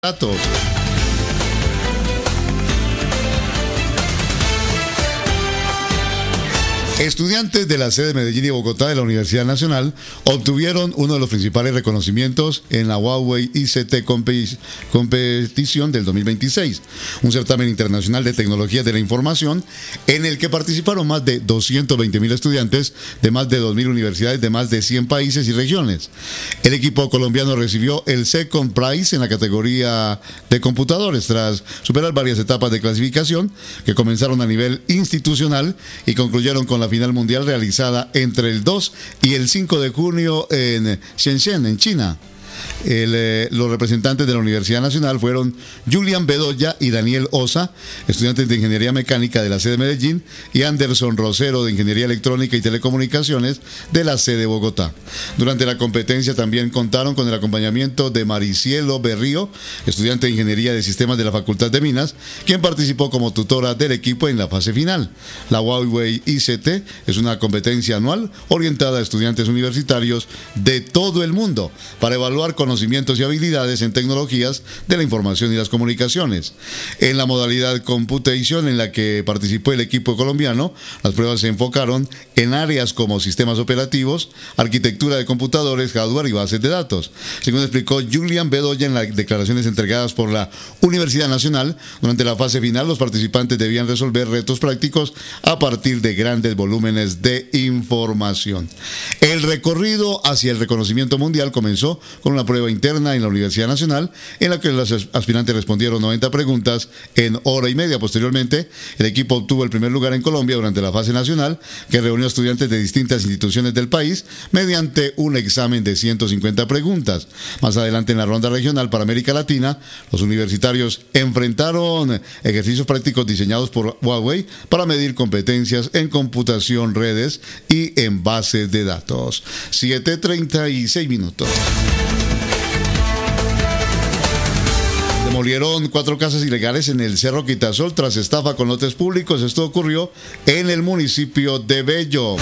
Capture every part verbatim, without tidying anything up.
Datos. Estudiantes de la sede de Medellín y Bogotá de la Universidad Nacional obtuvieron uno de los principales reconocimientos en la Huawei I C T Competición del dos mil veintiséis, un certamen internacional de tecnologías de la información en el que participaron más de doscientos veinte mil estudiantes de más de dos mil universidades de más de cien países y regiones. El equipo colombiano recibió el Second Prize en la categoría de computadores tras superar varias etapas de clasificación que comenzaron a nivel institucional y concluyeron con la final mundial realizada entre el dos y el cinco de junio en Shenzhen, en China. El, eh, los representantes de la Universidad Nacional fueron Julian Bedoya y Daniel Osa, estudiantes de Ingeniería Mecánica de la sede de Medellín, y Anderson Rosero de Ingeniería Electrónica y Telecomunicaciones de la sede de Bogotá. Durante la competencia también contaron con el acompañamiento de Maricielo Berrío, estudiante de Ingeniería de Sistemas de la Facultad de Minas, quien participó como tutora del equipo en la fase final. La Huawei I C T es una competencia anual orientada a estudiantes universitarios de todo el mundo para evaluar conocimientos y habilidades en tecnologías de la información y las comunicaciones. En la modalidad Computation en la que participó el equipo colombiano, las pruebas se enfocaron en áreas como sistemas operativos, arquitectura de computadores, hardware y bases de datos. Según explicó Julian Bedoya en las declaraciones entregadas por la Universidad Nacional, durante la fase final los participantes debían resolver retos prácticos a partir de grandes volúmenes de información. El recorrido hacia el reconocimiento mundial comenzó con una prueba interna en la Universidad Nacional en la que los aspirantes respondieron noventa preguntas en hora y media. Posteriormente, el equipo obtuvo el primer lugar en Colombia durante la fase nacional, que reunió a estudiantes de distintas instituciones del país mediante un examen de ciento cincuenta preguntas. Más adelante, en la ronda regional para América Latina, los universitarios enfrentaron ejercicios prácticos diseñados por Huawei para medir competencias en computación, redes y en bases de datos. siete treinta y seis minutos. Demolieron cuatro casas ilegales en el Cerro Quitasol tras estafa con lotes públicos. Esto ocurrió en el municipio de Bello.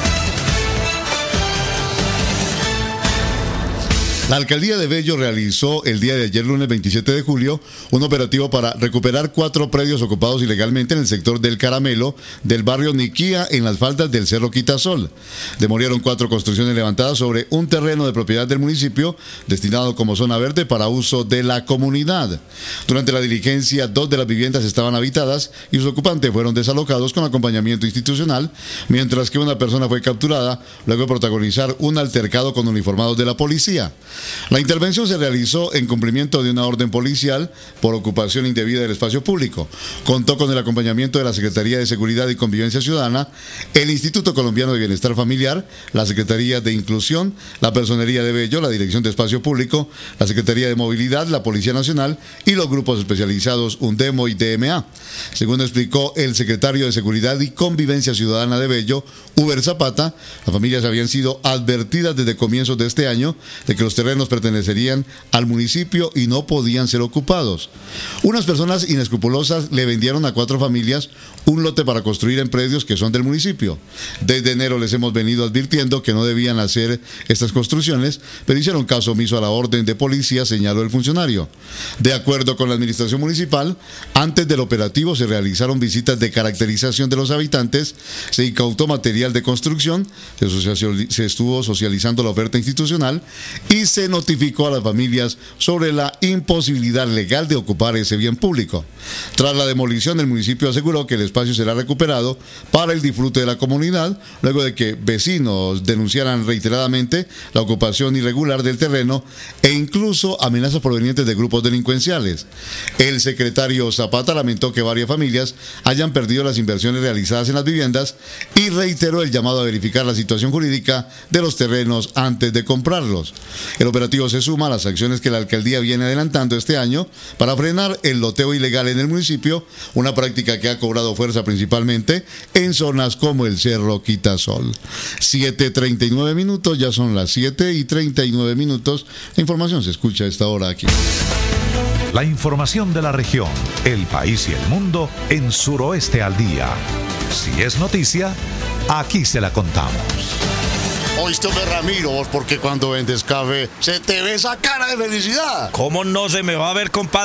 La alcaldía de Bello realizó el día de ayer, lunes veintisiete de julio, un operativo para recuperar cuatro predios ocupados ilegalmente en el sector del Caramelo del barrio Niquía, en las faldas del Cerro Quitasol. Demolieron cuatro construcciones levantadas sobre un terreno de propiedad del municipio destinado como zona verde para uso de la comunidad. Durante la diligencia, dos de las viviendas estaban habitadas y sus ocupantes fueron desalojados con acompañamiento institucional, mientras que una persona fue capturada luego de protagonizar un altercado con uniformados de la policía. La intervención se realizó en cumplimiento de una orden policial por ocupación indebida del espacio público. Contó con el acompañamiento de la Secretaría de Seguridad y Convivencia Ciudadana, el Instituto Colombiano de Bienestar Familiar, la Secretaría de Inclusión, la Personería de Bello, la Dirección de Espacio Público, la Secretaría de Movilidad, la Policía Nacional y los grupos especializados UNDEMO y D M A. Según explicó el secretario de Seguridad y Convivencia Ciudadana de Bello, Uber Zapata, las familias habían sido advertidas desde comienzos de este año de que los terrenos pertenecerían al municipio y no podían ser ocupados. Unas personas inescrupulosas le vendieron a cuatro familias un lote para construir en predios que son del municipio. Desde enero les hemos venido advirtiendo que no debían hacer estas construcciones, pero hicieron caso omiso a la orden de policía, señaló el funcionario. De acuerdo con la administración municipal, antes del operativo se realizaron visitas de caracterización de los habitantes, se incautó material de construcción, se estuvo socializando la oferta institucional y se notificó a las familias sobre la imposibilidad legal de ocupar ese bien público. Tras la demolición, el municipio aseguró que el espacio será recuperado para el disfrute de la comunidad, luego de que vecinos denunciaran reiteradamente la ocupación irregular del terreno e incluso amenazas provenientes de grupos delincuenciales. El secretario Zapata lamentó que varias familias hayan perdido las inversiones realizadas en las viviendas y reiteró el llamado a verificar la situación jurídica de los terrenos antes de comprarlos. El operativo se suma a las acciones que la alcaldía viene adelantando este año para frenar el loteo ilegal en el municipio, una práctica que ha cobrado fuerza principalmente en zonas como el Cerro Quitasol. siete treinta y nueve minutos, ya son las siete y treinta y nueve minutos. La información se escucha a esta hora aquí. La información de la región, el país y el mundo en Suroeste al Día. Si es noticia, aquí se la contamos. Oíste, hombre, Ramiro, vos porque cuando vendes café se te ve esa cara de felicidad. ¿Cómo no se me va a ver, compadre?